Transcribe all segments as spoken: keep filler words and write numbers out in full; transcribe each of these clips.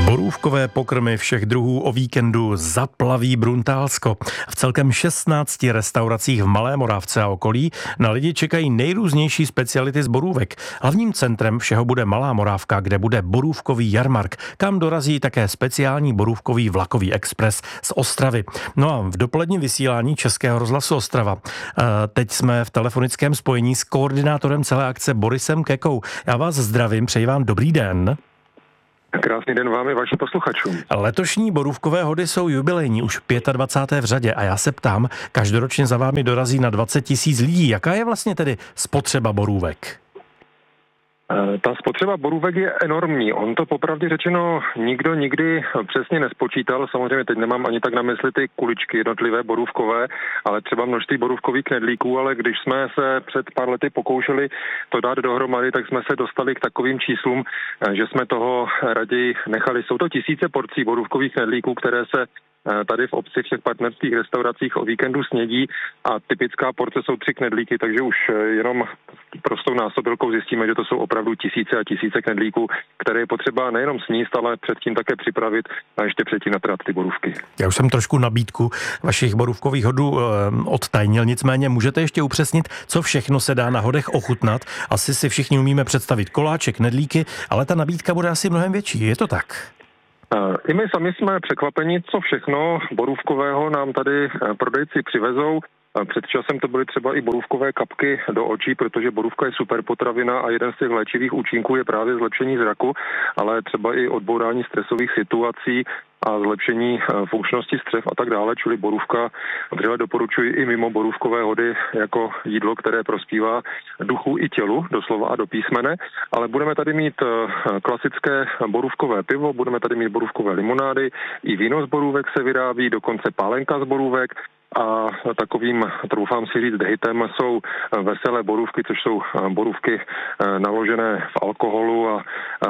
Borůvkové pokrmy všech druhů o víkendu zaplaví Bruntálsko. V celkem šestnácti restauracích v Malé Moravce a okolí na lidi čekají nejrůznější speciality z borůvek. Hlavním centrem všeho bude Malá Morávka, kde bude borůvkový jarmark, kam dorazí také speciální borůvkový vlakový expres z Ostravy. No a v dopoledním vysílání Českého rozhlasu Ostrava teď jsme v telefonickém spojení s koordinátorem celé akce Borisem Kekou. Já vás zdravím, přeji vám dobrý den. Krásný den vám i vašim posluchačům. Letošní borůvkové hody jsou jubilejní, už dvacáté páté v řadě a já se ptám, každoročně za vámi dorazí na dvacet tisíc lidí. Jaká je vlastně tedy spotřeba borůvek? Ta spotřeba borůvek je enormní. On to popravdě řečeno nikdo nikdy přesně nespočítal. Samozřejmě teď nemám ani tak na mysli ty kuličky jednotlivé borůvkové, ale třeba množství borůvkových knedlíků, ale když jsme se před pár lety pokoušeli to dát dohromady, tak jsme se dostali k takovým číslům, že jsme toho raději nechali. Jsou to tisíce porcí borůvkových knedlíků, které se tady v obci v těch partnerských restauracích o víkendu snědí a typická porce jsou tři knedlíky, takže už jenom prostou násobilkou zjistíme, že to jsou opravdu tisíce a tisíce knedlíků, které je potřeba nejenom sníst, ale předtím také připravit a ještě předtím natrát ty borůvky. Já už jsem trošku nabídku vašich borůvkových hodů odtajnil, nicméně můžete ještě upřesnit, co všechno se dá na hodech ochutnat. Asi si všichni umíme představit koláče, knedlíky, ale ta nabídka bude asi mnohem větší, je to tak? I my sami jsme překvapeni, co všechno borůvkového nám tady prodejci přivezou. Před časem to byly třeba i borůvkové kapky do očí, protože borůvka je super potravina a jeden z těch léčivých účinků je právě zlepšení zraku, ale třeba i odbourání stresových situací a zlepšení funkčnosti střev a tak dále, čili borůvka vřele doporučuji i mimo borůvkové hody jako jídlo, které prospívá duchu i tělu, doslova a do písmene, ale budeme tady mít klasické borůvkové pivo, budeme tady mít borůvkové limonády, i víno z borůvek se vyrábí, dokonce pálenka z borůvek. A takovým, troufám si říct, hitem jsou veselé borůvky, což jsou borůvky naložené v alkoholu a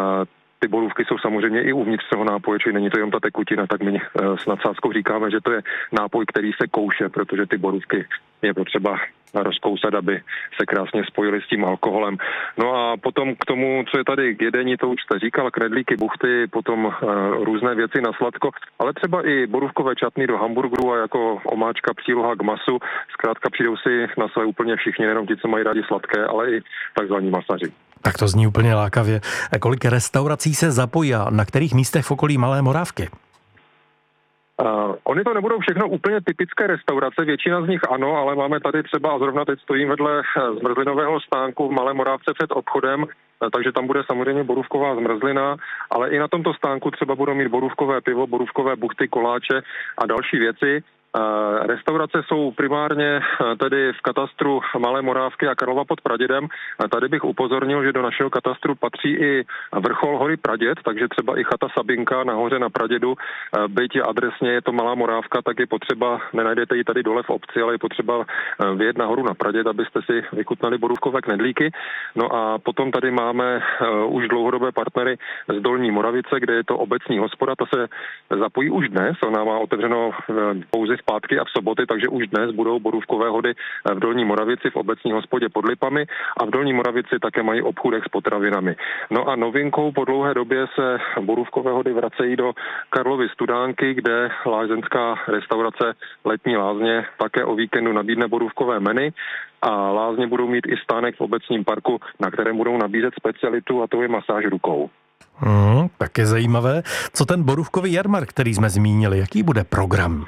ty borůvky jsou samozřejmě i uvnitř toho nápoje, čili není to jenom ta tekutina, tak my s nadsázkou říkáme, že to je nápoj, který se kouše, protože ty borůvky je potřeba rozkousat, aby se krásně spojili s tím alkoholem. No a potom k tomu, co je tady k jedení, to už jste říkal, knedlíky, buchty, potom různé věci na sladko, ale třeba i borůvkové čatny do hamburgeru a jako omáčka příloha k masu. Zkrátka přijdou si na své úplně všichni, nejenom ti, co mají rádi sladké, ale i takzvaní masaři. Tak to zní úplně lákavě. Kolik restaurací se zapojí a na kterých místech v okolí Malé Morávky? Uh, oni to nebudou všechno úplně typické restaurace, většina z nich ano, ale máme tady třeba, a zrovna teď stojím vedle zmrzlinového stánku v Malé Morávce před obchodem, takže tam bude samozřejmě borůvková zmrzlina, ale i na tomto stánku třeba budou mít borůvkové pivo, borůvkové buchty, koláče a další věci. Restaurace jsou primárně tedy v katastru Malé Morávky a Karlova pod Pradědem. Tady bych upozornil, že do našeho katastru patří i vrchol hory Praděd, takže třeba i chata Sabinka nahoře na Pradědu, byť adresně je to Malá Morávka, tak je potřeba, nenajdete ji tady dole v obci, ale je potřeba vyjet nahoru na Praděd, abyste si vychutnali borůvkové knedlíky. No a potom tady máme už dlouhodobé partnery z Dolní Moravice, kde je to obecní hospoda, ta se zapojí už dnes, ona má otevřeno pouze v pátky a v soboty, takže už dnes budou borůvkové hody v Dolní Moravici v obecní hospodě pod Lipami a v Dolní Moravici také mají obchůdek s potravinami. No a novinkou po dlouhé době se borůvkové hody vracejí do Karlovy Studánky, kde lázeňská restaurace Letní lázně také o víkendu nabídne borůvkové menu a lázně budou mít i stánek v obecním parku, na kterém budou nabízet specialitu a to je masáž rukou. Hmm, tak je zajímavé. Co ten borůvkový jarmark, který jsme zmínili, jaký bude program?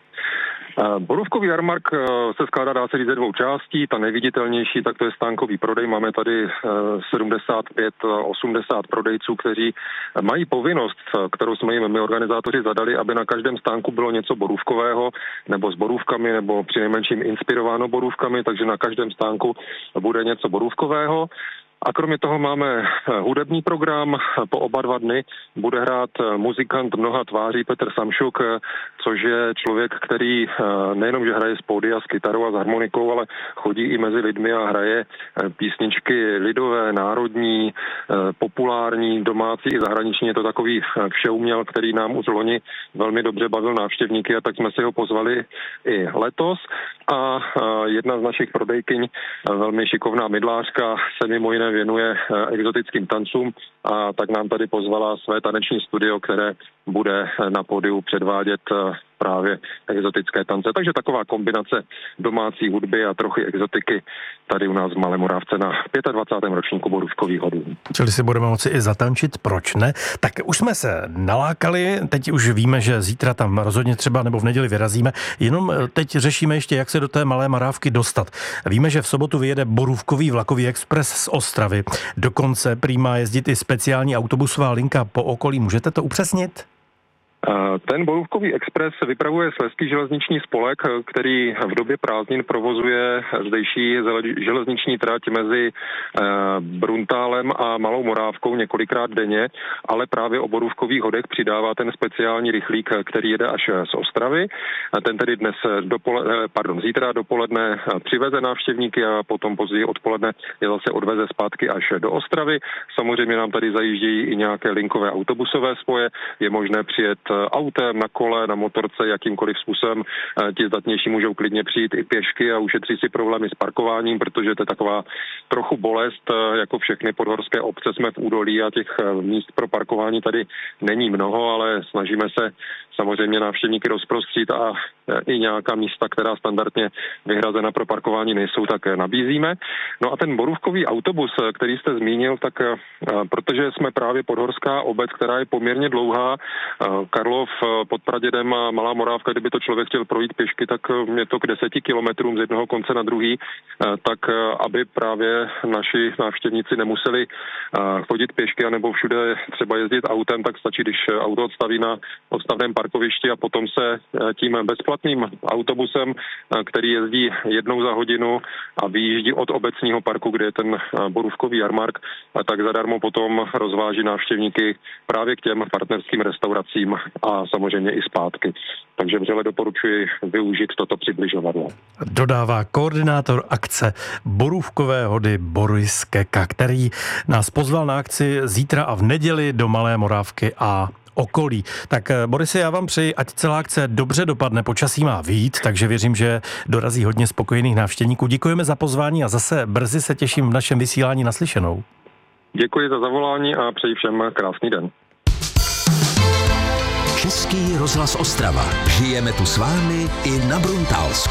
Borůvkový jarmark se skládá, dá se říct, ze dvou částí. Ta nejviditelnější, tak to je stánkový prodej. Máme tady sedmdesát pět osmdesát prodejců, kteří mají povinnost, kterou jsme jim my organizátoři zadali, aby na každém stánku bylo něco borůvkového, nebo s borůvkami, nebo přinejmenším inspirováno borůvkami, takže na každém stánku bude něco borůvkového. A kromě toho máme hudební program. Po oba dva dny bude hrát muzikant mnoha tváří Petr Samšuk, což je člověk, který nejenom, že hraje z pódia s kytarou a s harmonikou, ale chodí i mezi lidmi a hraje písničky lidové, národní, populární, domácí i zahraniční. Je to takový všeuměl, který nám už loni velmi dobře bavil návštěvníky, a tak jsme si ho pozvali i letos. A jedna z našich prodejkyň, velmi šikovná mydlářka, se mimo jiné věnuje exotickým tancům, a tak nám tady pozvala své taneční studio, které bude na pódiu předvádět právě exotické tance. Takže taková kombinace domácí hudby a trochu exotiky tady u nás v Malé Moravce na dvacátém pátém ročníku borůvkových hodů. Čili si budeme moci i zatančit, proč ne? Tak už jsme se nalákali, teď už víme, že zítra tam rozhodně třeba nebo v neděli vyrazíme, jenom teď řešíme ještě, jak se do té Malé Morávky dostat. Víme, že v sobotu vyjede borůvkový vlakový expres z Ostravy. Dokonce prý má jezdit i speciální autobusová linka po okolí. Můžete to upřesnit? Ten borůvkový expres vypravuje Slezský železniční spolek, který v době prázdnin provozuje zdejší železniční trať mezi Bruntálem a Malou Morávkou několikrát denně, ale právě o borůvkových hodech přidává ten speciální rychlík, který jede až z Ostravy. Ten tedy dnes dopoledne, pardon, zítra dopoledne přiveze návštěvníky a potom později odpoledne je zase odveze zpátky až do Ostravy. Samozřejmě nám tady zajíždějí i nějaké linkové autobusové spoje. Je možné přijet autem, na kole, na motorce, jakýmkoliv způsobem. Ti zdatnější můžou klidně přijít i pěšky a ušetří si problémy s parkováním, protože to je taková trochu bolest. Jako všechny podhorské obce jsme v údolí a těch míst pro parkování tady není mnoho, ale snažíme se samozřejmě návštěvníky rozprostřít a i nějaká místa, která standardně vyhrazena pro parkování nejsou, tak nabízíme. No a ten borůvkový autobus, který jste zmínil, tak protože jsme právě podhorská obec, která je poměrně dlouhá, Karlov pod Pradědem a Malá Morávka, kdyby to člověk chtěl projít pěšky, tak je to k deseti kilometrům z jednoho konce na druhý, tak aby právě naši návštěvníci nemuseli chodit pěšky anebo všude třeba jezdit autem, tak stačí, když auto odstaví na odstavném parkovišti a potom se tím bezplatným autobusem, který jezdí jednou za hodinu a vyjíždí od obecního parku, kde je ten borůvkový jarmark, tak zadarmo potom rozváží návštěvníky právě k těm partnerským restauracím a samozřejmě i zpátky. Takže vřele doporučuji využít toto přibližovadlo. Dodává koordinátor akce Borůvkové hody Boris Keka, který nás pozval na akci zítra a v neděli do Malé Morávky a okolí. Tak Borise, já vám přeji, ať celá akce dobře dopadne, počasí má vyjít, takže věřím, že dorazí hodně spokojených návštěvníků. Děkujeme za pozvání a zase brzy se těším v našem vysílání naslyšenou. Děkuji za zavolání a přeji všem krásný den. Český rozhlas Ostrava. Žijeme tu s vámi i na Bruntálsku.